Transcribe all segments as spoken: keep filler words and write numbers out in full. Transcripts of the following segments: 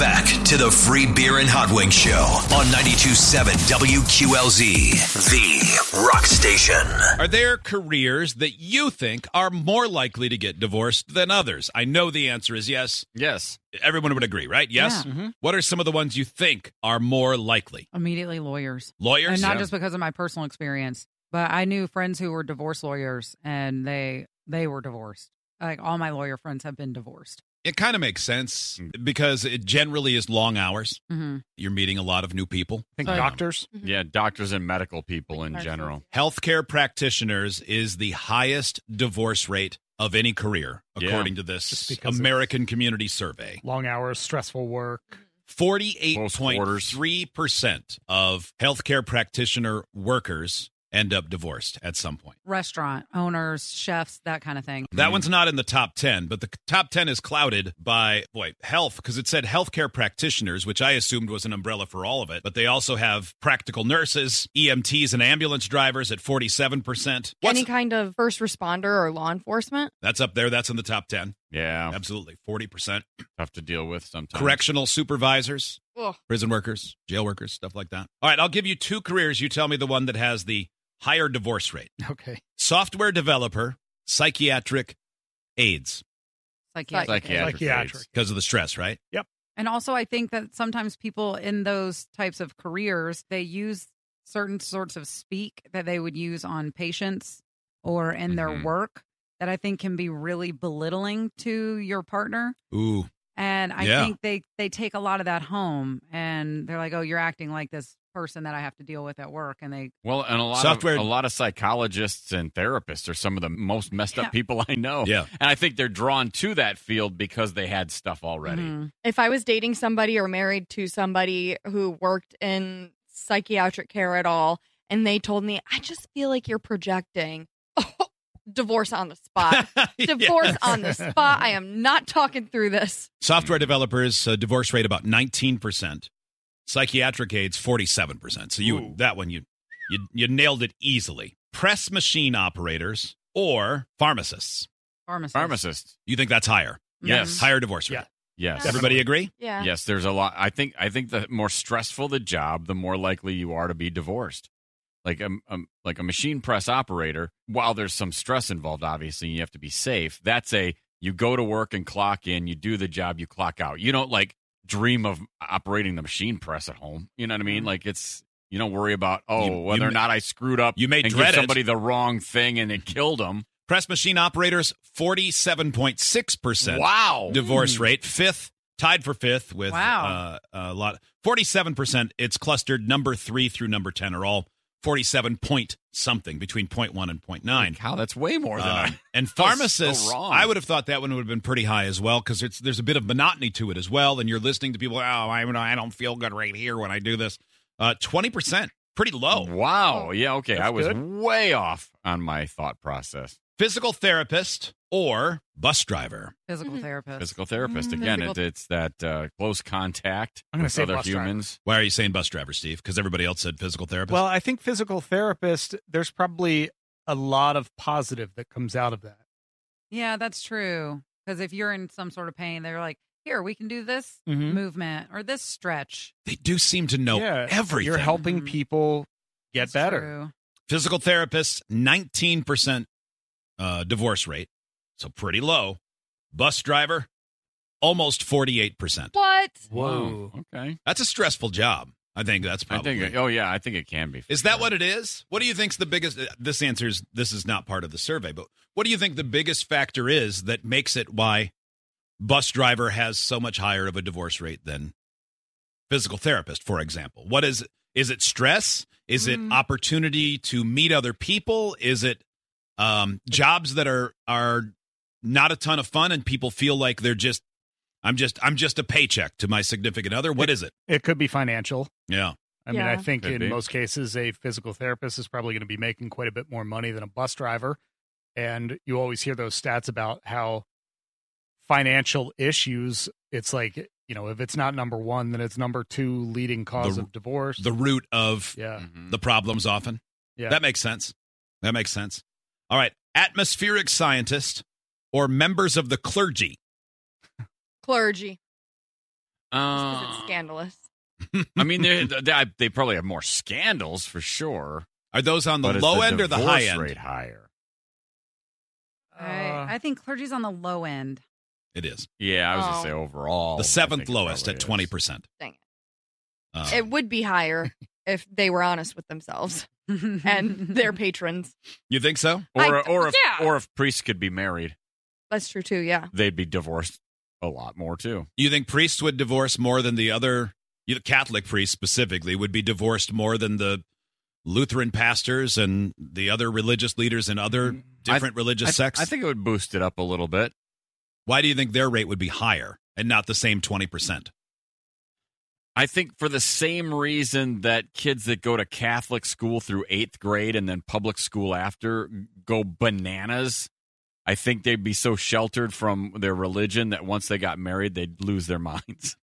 back to the Free Beer and Hot Wings Show on ninety-two point seven W Q L Z, the rock station. Are there careers that you think are more likely to get divorced than others? I know the answer is yes. Yes. Everyone would agree, right? Yes? Yeah. Mm-hmm. What are some of the ones you think are more likely? Immediately lawyers. Lawyers? And not Yeah. just because of my personal experience, but I knew friends who were divorce lawyers and they they were divorced. Like all my lawyer friends have been divorced. It kind of makes sense because it generally is long hours. Mm-hmm. You're meeting a lot of new people. I think So- doctors. Yeah, doctors and medical people in Nurses. general. Healthcare practitioners is the highest divorce rate of any career, Yeah. according to Just this because American Community Survey. Long hours, stressful work. forty-eight Close point quarters. three percent of healthcare practitioner workers end up divorced at some point. Restaurant owners, chefs, that kind of thing. That one's not in the top ten, but the top ten is clouded by, boy, health, because it said healthcare practitioners, which I assumed was an umbrella for all of it. But they also have practical nurses, E M Ts, and ambulance drivers at forty-seven percent. What's, Any kind of first responder or law enforcement. that's up there. That's in the top ten. Yeah, Absolutely. forty percent. tough to deal with sometimes. Correctional supervisors, Ugh. prison workers, jail workers, stuff like that. All right, I'll give you two careers. You tell me the one that has the higher divorce rate. Okay. Software developer, psychiatric aides, Psychiatric. Psychiatric. Psychiatric. aids. because of the stress, right? And also, I think that sometimes people in those types of careers, they use certain sorts of speak that they would use on patients or in their Mhm. work that I think can be really belittling to your partner. Ooh. And I Yeah. think they, they take a lot of that home and they're like, oh, you're acting like this person that I have to deal with at work. And they, Well, and a lot Software- of a lot of psychologists and therapists are some of the most messed Yeah. up people I know. Yeah. And I think they're drawn to that field because they had stuff already. Mhm. If I was dating somebody or married to somebody who worked in psychiatric care at all, and they told me, I just feel like you're projecting. Oh, divorce on the spot. Divorce Yes. on the spot. I am not talking through this. Software developers uh, divorce rate about nineteen percent. Psychiatric aides forty-seven percent. So you Ooh. that one you you you nailed it easily. Press machine operators or pharmacists. pharmacists. Pharmacists. You think that's higher? Yes. Higher divorce rate. Yeah. Yes. Everybody agree? Yeah. Yes, there's a lot. I think I think the more stressful the job, the more likely you are to be divorced. Like a, a like a machine press operator, while there's some stress involved, obviously you have to be safe. That's a you go to work and clock in, you do the job, you clock out. You don't like dream of operating the machine press at home. You know what I mean? Mhm. Like it's you don't worry about oh You- you whether or ma- not I screwed up. you may and dread give it. somebody the wrong thing and it killed them. Press machine operators forty-seven point six percent. Wow. Divorce rate fifth, tied for fifth with Wow. uh, a lot forty-seven percent. It's clustered number three through number ten are all forty-seven point something between point one and point nine. How that's way more than Um, I. and so pharmacists, wrong. I would have thought that one would have been pretty high as well because it's there's a bit of monotony to it as well, and you're listening to people. Oh, I I don't feel good right here when I do this. Uh, Twenty percent, pretty low. Wow. Yeah. Okay. That's I was good. way off on my thought process. Physical therapist or bus driver. Physical therapist. Physical therapist Mm, again. physical- It, it's that uh, close contact I'm gonna with say other bus driver. humans. Why are you saying bus driver, Steve? Because everybody else said physical therapist. Well, I think physical therapist, there's probably a lot of positive that comes out of that. Yeah, that's true. Because if you're in some sort of pain, they're like, here, we can do this Mhm. movement or this stretch. they do seem to know yeah, everything. You're helping Mhm. people get That's better. true. Physical therapists, nineteen percent uh, divorce rate, so pretty low. Bus driver, almost forty-eight percent. What? Whoa. Oh, okay. That's a stressful job. I think that's I probably. think. It, oh yeah, I think it can be. for Is that sure. what it is? What do you think's the biggest? This answers. This is not part of the survey, but what do you think the biggest factor is that makes it why bus driver has so much higher of a divorce rate than physical therapist, for example? What is? Is it stress? Is it Mm. opportunity to meet other people? Is it um, jobs that are are not a ton of fun and people feel like they're just I'm just I'm just a paycheck to my significant other? What is it? It could be financial. Yeah. I mean, I Yeah. think Could in be. most cases, a physical therapist is probably going to be making quite a bit more money than a bus driver. And you always hear those stats about how financial issues, it's like, you know, if it's not number one, then it's number two leading cause The- of divorce. The root of yeah. Mhm. the problems often. Yeah. That makes sense. That makes sense. All right. Atmospheric scientist or members of the clergy. Clergy. Uh, it's scandalous. I mean, they, they they probably have more scandals for sure. Are those on the But is low the end or the divorce high end? rate higher? I, I think clergy's on the low end. It is. Yeah, I was Oh. gonna say overall. The I seventh think it lowest probably at is. twenty percent. Dang it. Uh, It would be higher if they were honest with themselves and their patrons. you think so? Or I- or if yeah. or if priests could be married, That's true too. Yeah. they'd be divorced a lot more too. You think priests would divorce more than the other, you know, Catholic priests specifically, would be divorced more than the Lutheran pastors and the other religious leaders in other different religious I, sects? I think it would boost it up a little bit. Why do you think their rate would be higher and not the same twenty percent? I think for the same reason that kids that go to Catholic school through eighth grade and then public school after go bananas. I think they'd be so sheltered from their religion that once they got married, they'd lose their minds.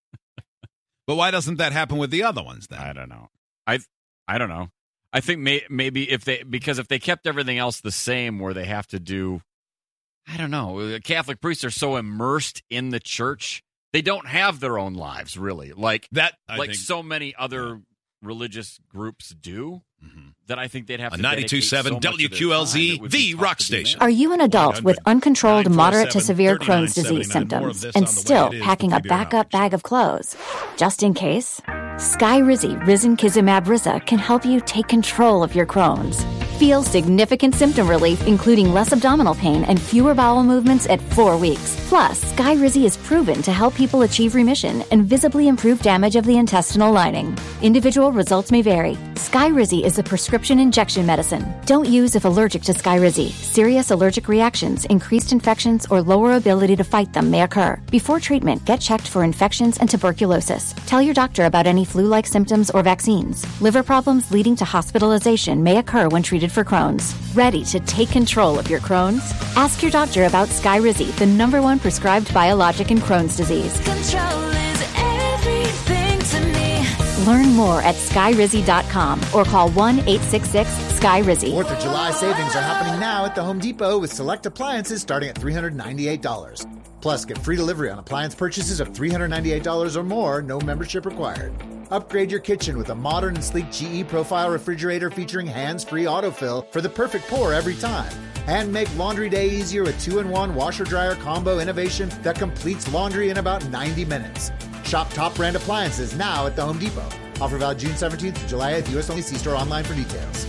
But why doesn't that happen with the other ones then? I don't know. I I don't know. I think may, maybe if they because if they kept everything else the same, where they have to do, I don't know. Catholic priests are so immersed in the church, they don't have their own lives really, like That I like think, so many other religious groups do. Mhm. That I think they'd have On to ninety-two point seven dedicate so much of their W Q L Z, time, it would be the tough rock to do station. that. Are you an adult with uncontrolled moderate to severe Crohn's disease thirty-nine more of symptoms this and on the way. still It is packing the a Beer and backup Hotwing bag Show. of clothes? Just in case? Skyrizi Risankizumab Riza can help you take control of your Crohn's. Feel significant symptom relief, including less abdominal pain and fewer bowel movements at four weeks. Plus, Skyrizi is proven to help people achieve remission and visibly improve damage of the intestinal lining. Individual results may vary. Skyrizi is a prescription injection medicine. Don't use if allergic to Skyrizi. Serious allergic reactions, increased infections, or lower ability to fight them may occur. Before treatment, get checked for infections and tuberculosis. Tell your doctor about any flu-like symptoms or vaccines. Liver problems leading to hospitalization may occur when treated for Crohn's. Ready to take control of your Crohn's? Ask your doctor about Skyrizi, the number one prescribed biologic in Crohn's disease. Control is everything to me. Learn more at skyrizi dot com or call one eight six six S K Y R I Z Y. Fourth of July savings are happening now at the Home Depot with select appliances starting at three hundred ninety-eight dollars. Plus, get free delivery on appliance purchases of three hundred ninety-eight dollars or more, no membership required. Upgrade your kitchen with a modern and sleek G E Profile refrigerator featuring hands-free autofill for the perfect pour every time. And make laundry day easier with two in one washer-dryer combo innovation that completes laundry in about ninety minutes. Shop top brand appliances now at the Home Depot. Offer valid June seventeenth to July eighth, U S only. See store online for details.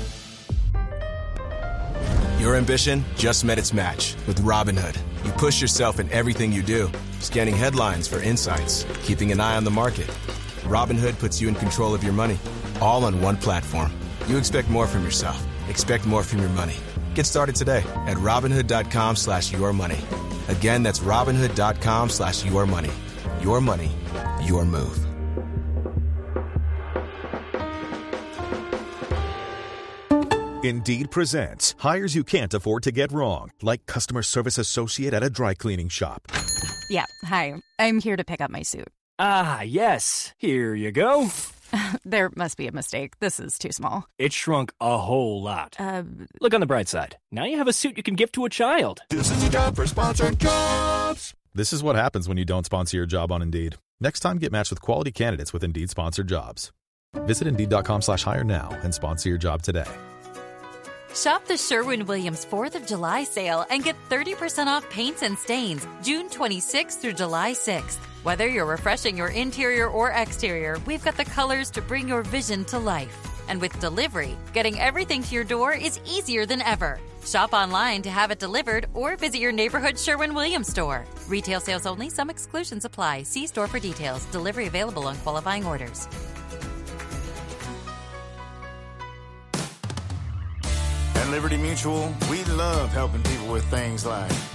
Your ambition just met its match with Robinhood. You push yourself in everything you do, scanning headlines for insights, keeping an eye on the market. Robinhood puts you in control of your money, all on one platform. You expect more from yourself. Expect more from your money. Get started today at Robinhood.com slash your money. Again, that's Robinhood.com slash your money. Your money, your move. Indeed presents hires you can't afford to get wrong, like customer service associate at a dry cleaning shop. Yeah, hi. I'm here to pick up my suit. Ah, yes. Here you go. There must be a mistake. This is too small. It shrunk a whole lot. Uh, Look on the bright side. Now you have a suit you can give to a child. This is your job for sponsored jobs. This is what happens when you don't sponsor your job on Indeed. Next time, get matched with quality candidates with Indeed sponsored jobs. Visit Indeed.com slash hire now and sponsor your job today. Shop the Sherwin-Williams fourth of July sale and get thirty percent off paints and stains June twenty-sixth through July sixth. Whether you're refreshing your interior or exterior, we've got the colors to bring your vision to life. And with delivery, getting everything to your door is easier than ever. Shop online to have it delivered or visit your neighborhood Sherwin-Williams store. Retail sales only. Some exclusions apply. See store for details. Delivery available on qualifying orders. At Liberty Mutual, we love helping people with things like